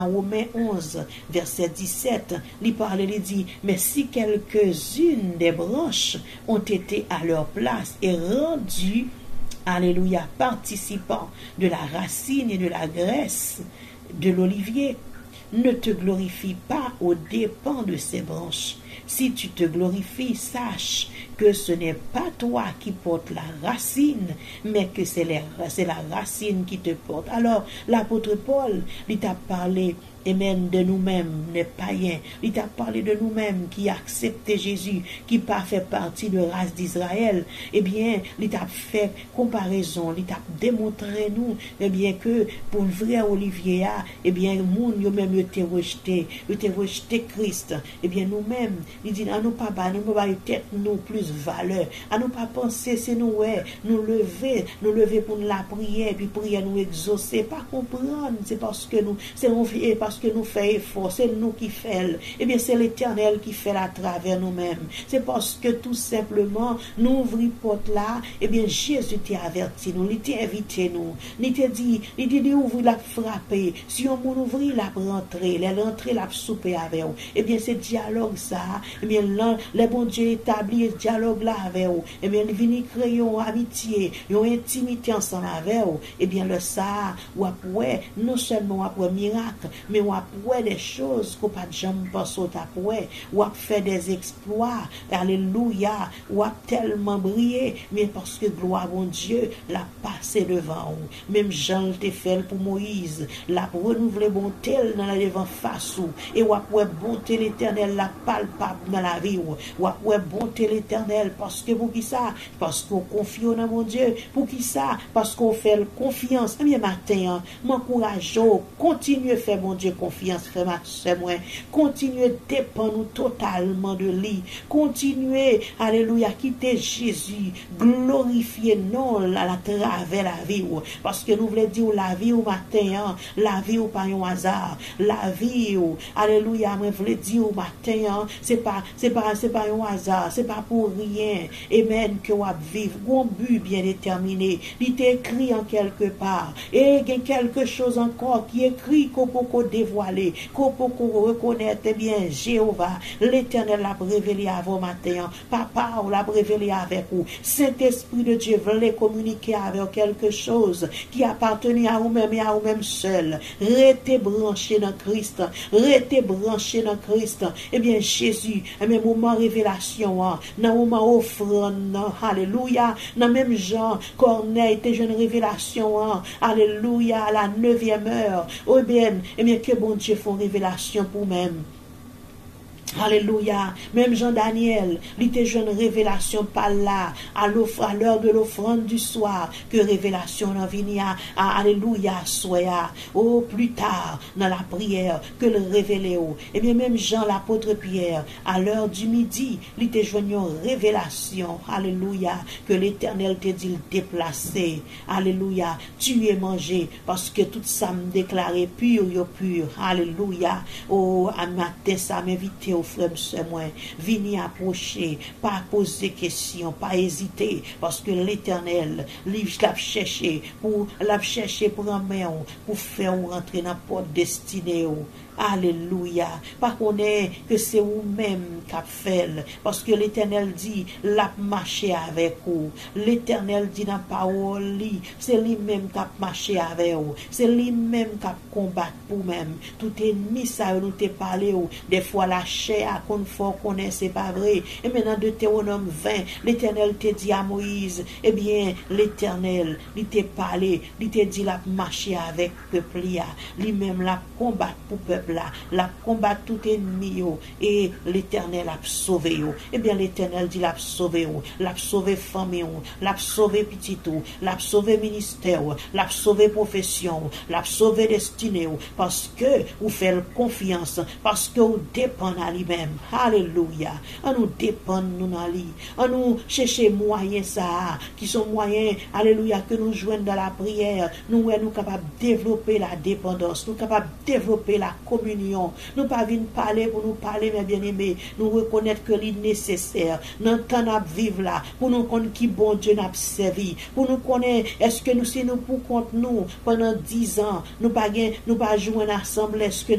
Romains 11, verset 17, il parle, il dit, mais si quelques-unes des branches ont été à leur place et rendues, alléluia, participants de la racine et de la graisse de l'olivier, ne te glorifie pas aux dépens de ces branches. Si tu te glorifies, sache que ce n'est pas toi qui portes la racine, mais que c'est la racine qui te porte. Alors, l'apôtre Paul, il t'a parlé, amen, de nous-mêmes, les païens. Il t'a parlé de nous-mêmes qui acceptent Jésus, qui pas fait partie de la race d'Israël. Eh bien, il t'a fait comparaison, il t'a démontré nous, eh bien, que pour le vrai Olivier, eh bien, moun yo même yo te rejeté Christ. Eh bien, nous-mêmes, il dit, à nous pas tête nous plus valeur, à nous pas penser, c'est nous, ouais, nous lever pour la prière, puis prière nous exaucer, pas comprendre, c'est parce que nous, parce que nous faisons effort, c'est nous qui faisons. Eh bien, c'est l'Éternel qui fait à travers nous-mêmes. C'est parce que tout simplement, nous ouvrons porte là, eh bien, Jésus t'a averti nous, il t'a invité nous, il t'a dit, ouvrir la frapper. Si on ouvre la rentrer, la souper avec vous. Eh bien, c'est dialogue ça. Eh bien, le bon Dieu établit ce dialogue là avec vous. Eh bien, il vient créer une amitié, une intimité ensemble avec vous. Eh bien, le ça, ou après, non seulement après miracle, mais ou après des choses qu'on pas jamais pensé après, ou après faire des exploits. Alléluia, ou après tellement briller, mais parce que gloire mon Dieu l'a passé devant vous. Même Jean l'a fait pour Moïse, l'a renouvelé bonté dans la devant face ou, et ou après bonté l'Éternel la palpable dans la vie ou après bonté l'Éternel parce que pour qui ça, parce qu'on confie dans mon Dieu, pour qui ça, parce qu'on fait confiance. Eh bien matin, m'encourage, continuez faire mon Dieu confiance, frère ma soeur, moi, continuez dépendre nous totalement de lui, continuez, alléluia, quitter Jésus, glorifier non à la travers la vie, parce que nous voulons dire la vie au matin, la vie ou pas un hasard, la vie ou, alléluia, moi voulais dire au matin, c'est pas un hasard, c'est pas pour rien, amen, que on vivre, un but bien déterminé, il est écrit en quelque part, et il y a quelque chose encore qui est écrit qu'on peut dévoiler, qu'on peut reconnaître, eh bien, Jéhovah, l'Éternel l'a révélé à vos matins, Papa l'a révélé avec vous, Saint-Esprit de Dieu voulait communiquer avec quelque chose qui appartenait à vous-même et à vous-même seul. Restez branché dans Christ, restez branché dans Christ. Eh bien, Jésus, même moment révélation, dans moment offrande, alléluia, dans même Jean, Corneille, tes jeunes révélations, alléluia, à la 9e heure. Oh bien, eh bien, que bon Dieu font révélation pour même. Alléluia. Même Jean-Daniel, il était jeune révélation par là, à l'heure de l'offrande du soir, que révélation en vient alléluia, soya. Oh, plus tard, dans la prière, que le révélé. Et bien, même Jean, l'apôtre Pierre, à l'heure du midi, il était jeune révélation, alléluia, que l'Éternel te dit déplacer, alléluia, tu es mangé, parce que tout ça me déclarait pur, alléluia. Oh, à matin, ça m'invitait frère, moi, venez approcher, pas poser questions, pas hésiter, parce que l'Éternel, l'a cherché pour en main, pour faire rentrer dans votre destinée. Alléluia. Pas qu'on est que c'est vous-même qui fait, parce que l'Éternel dit, l'a marché avec vous. L'Éternel dit dans la parole, c'est lui-même qui a marché avec vous. C'est lui-même qui a combattu pour vous-même. Tout ennemi, ça nous te parlé, des fois la chair, qu'on faut connaître, c'est pas vrai. Et maintenant, Deutéronome 20, l'Éternel te dit à Moïse, eh bien, l'Éternel, il te parlé, il te dit, l'a marché avec le peuple, lui-même l'a combattu pour le peuple. La combat tout ennemi et l'Éternel a sauvé. Eh bien l'Éternel dit l'a sauvé, l'a sauvé famille, l'a sauvé petit, l'a sauvé ministère, l'a sauvé profession, l'a sauvé destinée, parce que vous faites confiance, parce que vous dépendez à lui-même. Alléluia. On nous dépend nous dans lui. On nous chercher moyens ça qui sont moyens, alléluia, que nous joignons dans la prière. Nous capables de développer la dépendance, nous capables de développer la communion. Nous pas venir parler pour nous parler, mes bien-aimés. Nous reconnaître que c'est nécessaire. Dans le temps de vivre là, pour nous connaître qui bon Dieu n'a servi. Pour nous connaître, est-ce que nous, si nous pour compte nous, pendant 10 ans, nous pas jouer ensemble, est-ce que